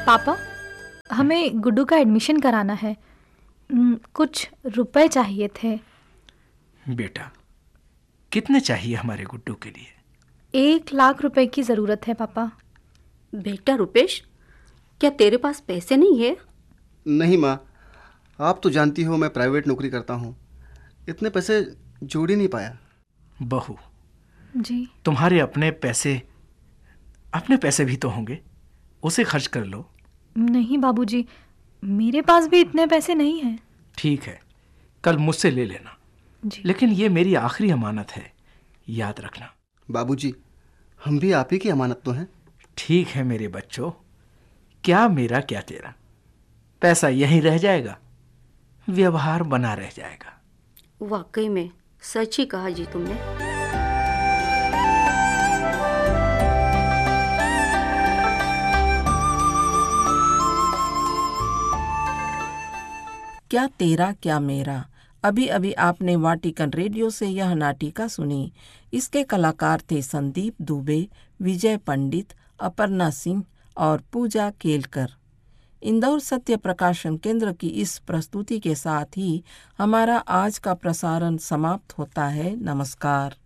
पापा, हमें गुड्डू का एडमिशन कराना है। कुछ रुपए चाहिए थे। बेटा, कितने चाहिए हमारे गुड्डू के लिए? 1 लाख रुपए की ज़रूरत है पापा। बेटा रुपेश, क्या तेरे पास पैसे नहीं है? नहीं माँ, आप तो जानती हो मैं प्राइवेट नौकरी करता हूँ, इतने पैसे जोड़ ही नहीं पाया। बहू जी। तुम्हारे अपने पैसे भी तो होंगे, उसे खर्च कर लो। नहीं बाबूजी, मेरे पास भी इतने पैसे नहीं हैं। ठीक है, कल मुझसे ले लेना जी। लेकिन ये मेरी आखिरी अमानत है, याद रखना। बाबूजी, हम भी आप ही की अमानत तो हैं। ठीक है मेरे बच्चों, क्या मेरा क्या तेरा, पैसा यहीं रह जाएगा, व्यवहार बना रह जाएगा। वाकई में सच ही कहा जी तुमने। क्या तेरा क्या मेरा। अभी अभी आपने वाटिकन रेडियो से यह नाटिका सुनी। इसके कलाकार थे संदीप दुबे, विजय पंडित, अपर्णा सिंह और पूजा केलकर। इंदौर सत्य प्रकाशन केंद्र की इस प्रस्तुति के साथ ही हमारा आज का प्रसारण समाप्त होता है। नमस्कार।